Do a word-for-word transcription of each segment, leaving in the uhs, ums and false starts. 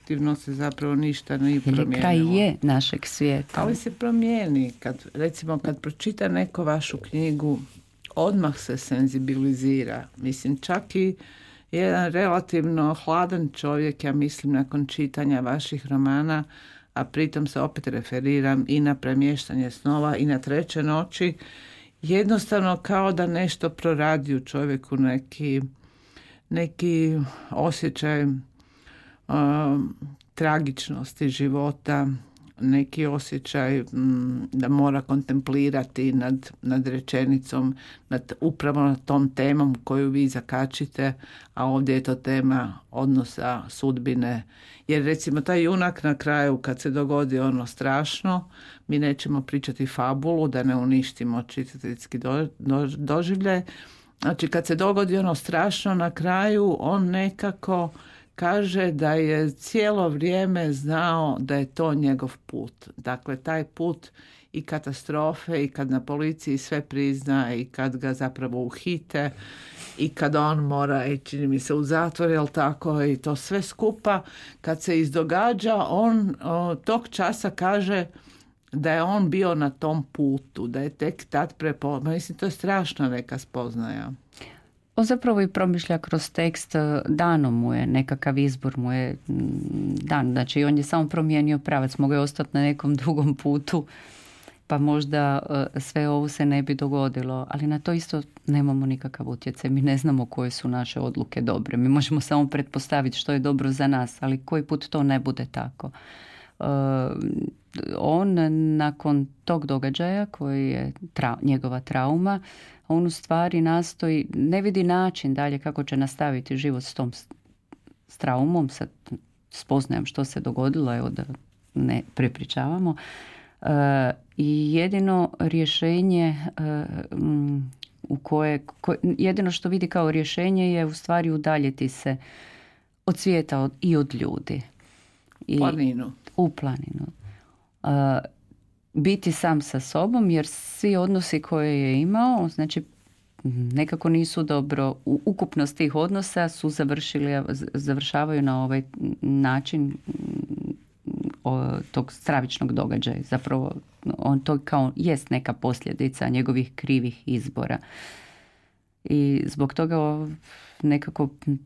objektivno se zapravo ništa nije promijenilo. Ili kraj je našeg svijeta. Ali se promijeni. Kad, recimo kad pročita neko vašu knjigu, odmah se senzibilizira. Mislim, čak i jedan relativno hladan čovjek, ja mislim, nakon čitanja vaših romana, a pritom se opet referiram i na premještanje snova i na treće noći, jednostavno kao da nešto proradi u čovjeku, neki, neki osjećaj uh, tragičnosti života, neki osjećaj m, da mora kontemplirati nad, nad rečenicom, nad upravo nad tom temom koju vi zakačite, a ovdje je to tema odnosa, sudbine. Jer recimo taj junak na kraju, kad se dogodi ono strašno, mi nećemo pričati fabulu da ne uništimo čitateljski do, do, doživljaj. Znači kad se dogodi ono strašno na kraju, on nekako kaže da je cijelo vrijeme znao da je to njegov put. Dakle, taj put i katastrofe i kad na policiji sve prizna i kad ga zapravo uhite i kad on mora i čini mi se u zatvor, jel tako, i to sve skupa kad se izdogađa, on o, tog časa kaže da je on bio na tom putu, da je tek tad prepoznao. Mislim, to je strašna neka spoznaja. On zapravo i promišlja kroz tekst, danom mu je, nekakav izbor mu je dan. Znači, on je samo promijenio pravac, mogao je ostati na nekom drugom putu, pa možda sve ovo se ne bi dogodilo. Ali na to isto nemamo nikakav utjecaj. Mi ne znamo koje su naše odluke dobre. Mi možemo samo pretpostaviti što je dobro za nas, ali koji put to ne bude tako. On nakon tog događaja koji je tra, njegova trauma, on u stvari nastoji, ne vidi način dalje kako će nastaviti život s tom s traumom, sad spoznajem što se dogodilo, evo da ne prepričavamo. E, I jedino rješenje e, u koje, koje, jedino što vidi kao rješenje je u stvari udaljiti se od svijeta od, i od ljudi. I, planinu. U planinu. Uh, biti sam sa sobom, jer svi odnosi koje je imao, znači nekako nisu dobro, u ukupnost tih odnosa su završili, završavaju na ovaj način o, tog stravičnog događaja. Zapravo on to kao jest neka posljedica njegovih krivih izbora. I zbog toga nekako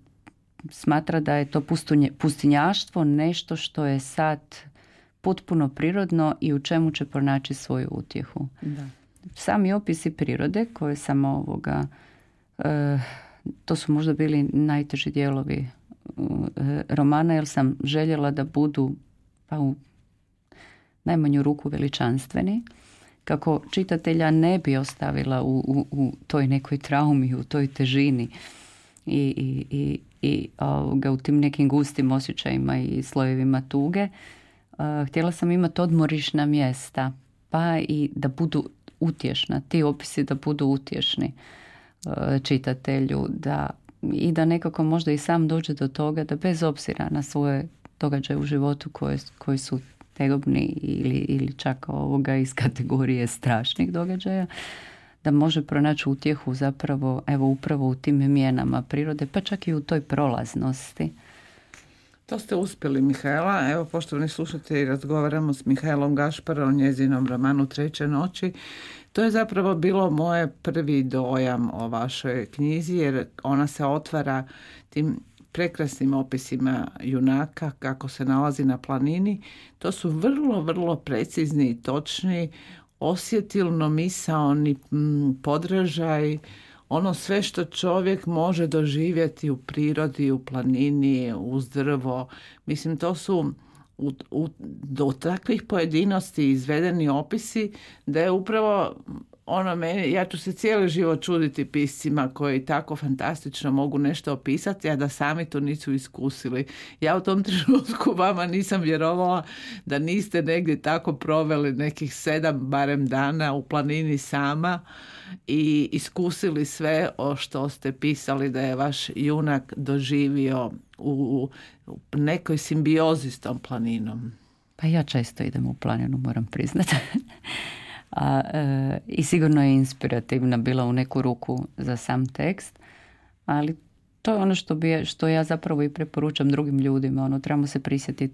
smatra da je to pustunje, pustinjaštvo nešto što je sad potpuno prirodno i u čemu će pronaći svoju utjehu. Da. Sami opisi prirode koje sam ovoga, e, to su možda bili najteži dijelovi e, romana, jer sam željela da budu pa u najmanju ruku veličanstveni, kako čitatelja ne bi ostavila u, u, u toj nekoj traumi, u toj težini i, i, i, i ovoga, u tim nekim gustim osjećajima i slojevima tuge. Uh, htjela sam imati odmorišna mjesta, pa i da budu utješna, ti opisi da budu utješni uh, čitatelju, da, i da nekako možda i sam dođe do toga da bez obzira na svoje događaje u životu koje, koji su tegobni ili, ili čak ovoga iz kategorije strašnih događaja, da može pronaći utjehu zapravo, evo upravo u tim mijenama prirode, pa čak i u toj prolaznosti. To ste uspjeli, Mihaela. Evo, poštovani slušatelji, razgovaramo s Mihaelom Gašparom o njezinom romanu Treće noći. To je zapravo bilo moje prvi dojam o vašoj knjizi, jer ona se otvara tim prekrasnim opisima junaka kako se nalazi na planini. To su vrlo, vrlo precizni i točni, osjetilno misaoni podražaj, ono sve što čovjek može doživjeti u prirodi, u planini, uz drvo. Mislim, to su u, u, do takvih pojedinosti izvedeni opisi da je upravo ono meni, ja ću se cijeli život čuditi piscima koji tako fantastično mogu nešto opisati, a da sami to nisu iskusili. Ja u tom trenutku vama nisam vjerovala da niste negdje tako proveli nekih sedam barem dana u planini sama i iskusili sve o što ste pisali da je vaš junak doživio u, u nekoj simbiozi s tom planinom. Pa ja često idem u planinu, moram priznati. A, e, i sigurno je inspirativna bila u neku ruku za sam tekst, ali to je ono što, bi, što ja zapravo i preporučam drugim ljudima. Ono, trebamo se prisjetiti